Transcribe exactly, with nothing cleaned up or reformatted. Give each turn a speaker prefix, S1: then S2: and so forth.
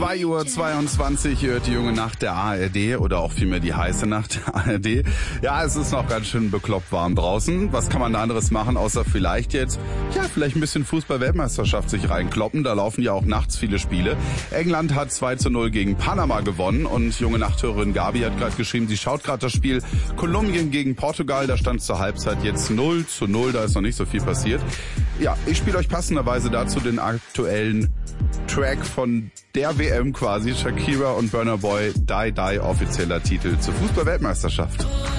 S1: zwei Uhr zweiundzwanzig hört die junge Nacht der A R D oder auch vielmehr die heiße Nacht der A R D. Ja, es ist noch ganz schön bekloppt warm draußen. Was kann man da anderes machen, außer vielleicht jetzt, ja, vielleicht ein bisschen Fußball-Weltmeisterschaft sich reinkloppen. Da laufen ja auch nachts viele Spiele. England hat zwei zu null gegen Panama gewonnen und junge Nachthörerin Gabi hat gerade geschrieben, sie schaut gerade das Spiel Kolumbien gegen Portugal. Da stand zur Halbzeit jetzt null zu null, da ist noch nicht so viel passiert. Ja, ich spiele euch passenderweise dazu den aktuellen Track von der W M quasi, Shakira und Burna Boy, Die Die, offizieller Titel zur Fußball-Weltmeisterschaft.